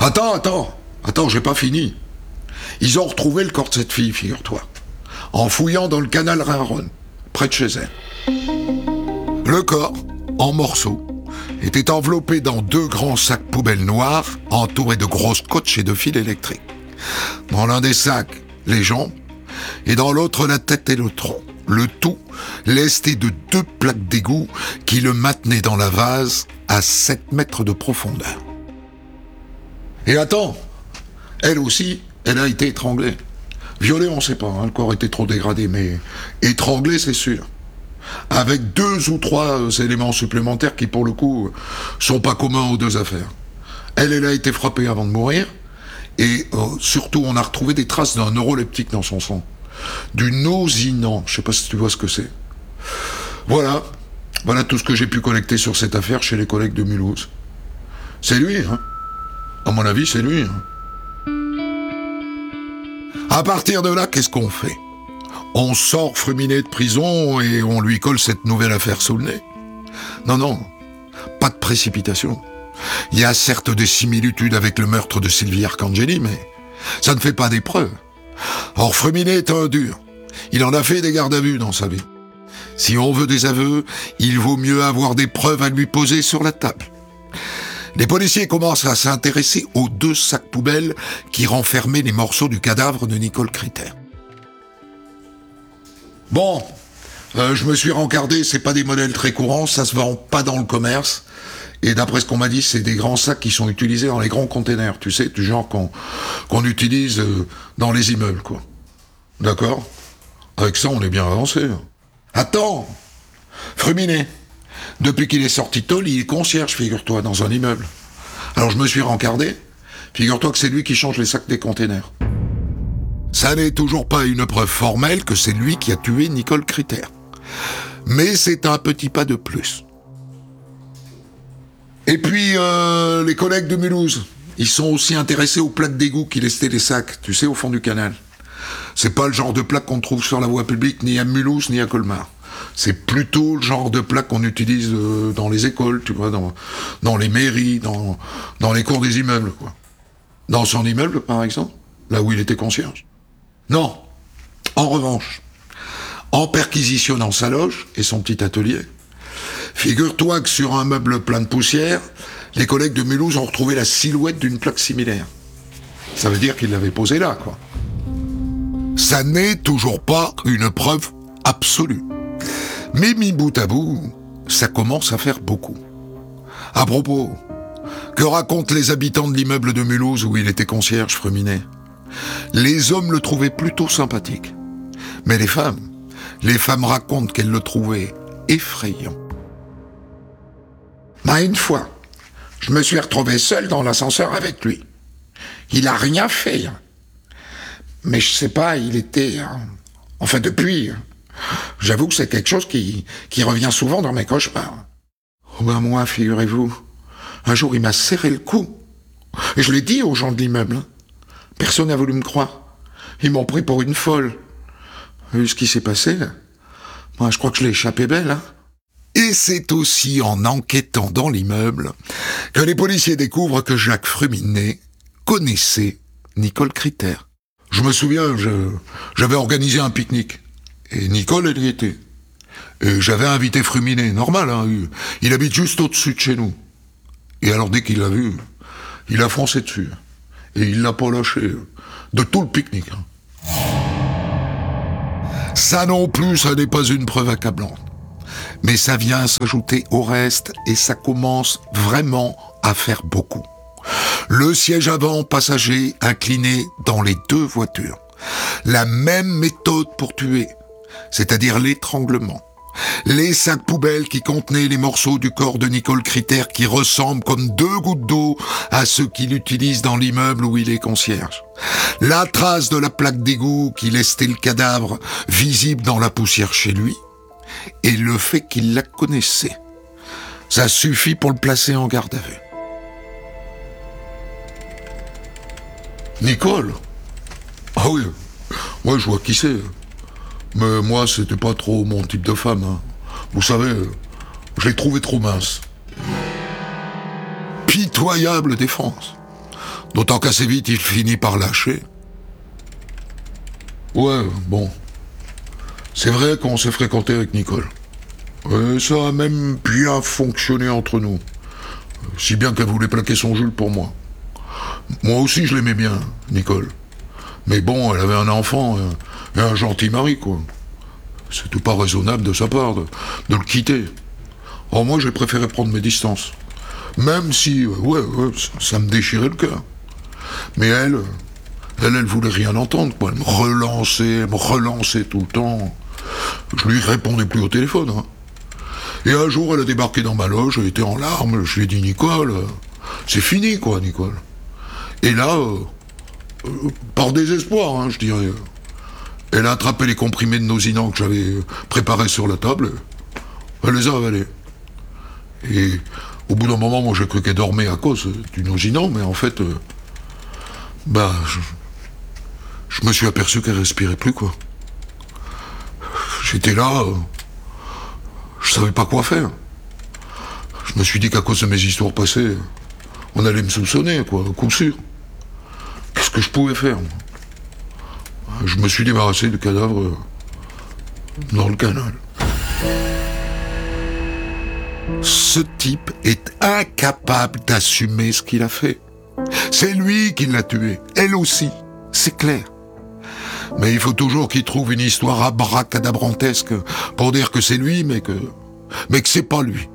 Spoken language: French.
Attends, j'ai pas fini. Ils ont retrouvé le corps de cette fille, figure-toi, en fouillant dans le canal Rhin-Rhône, près de chez elle. Le corps, en morceaux, était enveloppé dans 2 grands sacs poubelles noirs, entourés de gros scotch et de fils électriques. Dans l'un des sacs, les jambes, et dans l'autre, la tête et le tronc. Le tout lesté de 2 plaques d'égout qui le maintenaient dans la vase à 7 mètres de profondeur. Et attends, elle aussi, elle a été étranglée. Violée, on sait pas, le corps était trop dégradé, mais étranglée, c'est sûr. Avec 2 ou 3 éléments supplémentaires qui, pour le coup, sont pas communs aux 2 affaires. Elle a été frappée avant de mourir, et surtout, on a retrouvé des traces d'un neuroleptique dans son sang. Du nosinant, je sais pas si tu vois ce que c'est. Voilà tout ce que j'ai pu collecter sur cette affaire chez les collègues de Mulhouse. C'est lui, hein. À mon avis, c'est lui, hein. À partir de là, qu'est-ce qu'on fait? On sort Fruminet de prison et on lui colle cette nouvelle affaire sous le nez. Non, pas de précipitation. Il y a certes des similitudes avec le meurtre de Sylvie Arcangeli, mais ça ne fait pas des preuves. Or, Fruminet est un dur. Il en a fait des gardes à vue dans sa vie. Si on veut des aveux, il vaut mieux avoir des preuves à lui poser sur la table. Les policiers commencent à s'intéresser aux 2 sacs poubelles qui renfermaient les morceaux du cadavre de Nicole Critter. Bon, je me suis rencardé, c'est pas des modèles très courants, ça se vend pas dans le commerce. Et d'après ce qu'on m'a dit, c'est des grands sacs qui sont utilisés dans les grands containers, tu sais, du genre qu'on utilise dans les immeubles, quoi. D'accord? Avec ça, on est bien avancé. Attends! Fruminet, depuis qu'il est sorti de tôle, il est concierge, figure-toi, dans un immeuble. Alors je me suis rencardé, figure-toi que c'est lui qui change les sacs des containers. Ça n'est toujours pas une preuve formelle que c'est lui qui a tué Nicole Critter. Mais c'est un petit pas de plus. Et puis, les collègues de Mulhouse, ils sont aussi intéressés aux plaques d'égout qui lestaient les sacs, tu sais, au fond du canal. C'est pas le genre de plaque qu'on trouve sur la voie publique, ni à Mulhouse, ni à Colmar. C'est plutôt le genre de plaque qu'on utilise dans les écoles, tu vois, dans les mairies, dans les cours des immeubles, quoi. Dans son immeuble, par exemple, là où il était concierge. Non. En revanche, en perquisitionnant sa loge et son petit atelier, figure-toi que sur un meuble plein de poussière, les collègues de Mulhouse ont retrouvé la silhouette d'une plaque similaire. Ça veut dire qu'ils l'avaient posée là, quoi. Ça n'est toujours pas une preuve absolue. Mais mis bout à bout, ça commence à faire beaucoup. À propos, que racontent les habitants de l'immeuble de Mulhouse où il était concierge, Fruminet? Les hommes le trouvaient plutôt sympathique. Mais les femmes racontent qu'elles le trouvaient effrayant. Une fois, je me suis retrouvé seul dans l'ascenseur avec lui. Il a rien fait. Mais je sais pas, il était... Enfin, depuis... J'avoue que c'est quelque chose qui revient souvent dans mes cauchemars. Moi, figurez-vous, un jour il m'a serré le cou. Et je l'ai dit aux gens de l'immeuble. Personne n'a voulu me croire. Ils m'ont pris pour une folle. Vu ce qui s'est passé, moi je crois que je l'ai échappé belle. Et c'est aussi en enquêtant dans l'immeuble que les policiers découvrent que Jacques Fruminet connaissait Nicole Critter. Je me souviens, j'avais organisé un pique-nique. Et Nicole, elle y était. Et j'avais invité Fruminet, normal, il habite juste au-dessus de chez nous. Et alors dès qu'il l'a vu, il a foncé dessus. Et il l'a pas lâché, de tout le pique-nique. Ça non plus, ça n'est pas une preuve accablante. Mais ça vient s'ajouter au reste et ça commence vraiment à faire beaucoup. Le siège avant passager incliné dans les 2 voitures. La même méthode pour tuer, c'est-à-dire l'étranglement. Les sacs poubelles qui contenaient les morceaux du corps de Nicole Critter qui ressemblent comme 2 gouttes d'eau à ceux qu'il utilise dans l'immeuble où il est concierge. La trace de la plaque d'égout qui lestait le cadavre visible dans la poussière chez lui. Et le fait qu'il la connaissait. Ça suffit pour le placer en garde à vue. Nicole? Ah oui, ouais, je vois qui c'est. Mais moi, c'était pas trop mon type de femme. Vous savez, je l'ai trouvée trop mince. Pitoyable défense. D'autant qu'assez vite, il finit par lâcher. Ouais, bon. C'est vrai qu'on s'est fréquenté avec Nicole. Et ça a même bien fonctionné entre nous. Si bien qu'elle voulait plaquer son Jules pour moi. Moi aussi, je l'aimais bien, Nicole. Mais bon, elle avait un enfant et un gentil mari, quoi. C'était pas raisonnable de sa part de le quitter. Or, moi, j'ai préféré prendre mes distances. Même si, ouais, ça me déchirait le cœur. Mais elle voulait rien entendre, quoi. Elle me relançait tout le temps. Je lui répondais plus au téléphone, hein. Et un jour, elle a débarqué dans ma loge, elle était en larmes, je lui ai dit, Nicole, c'est fini, quoi, Nicole. Et là, par désespoir, hein, je dirais, elle a attrapé les comprimés de Nosinant que j'avais préparés sur la table, elle les a avalés. Et au bout d'un moment, moi j'ai cru qu'elle dormait à cause du Nosinant, mais en fait, je me suis aperçu qu'elle respirait plus, quoi. J'étais là, je savais pas quoi faire. Je me suis dit qu'à cause de mes histoires passées, on allait me soupçonner, quoi, coup sûr. Qu'est-ce que je pouvais faire, moi? Je me suis débarrassé du cadavre dans le canal. Ce type est incapable d'assumer ce qu'il a fait. C'est lui qui l'a tué, elle aussi, c'est clair. Mais il faut toujours qu'il trouve une histoire abracadabrantesque pour dire que c'est lui, mais que c'est pas lui.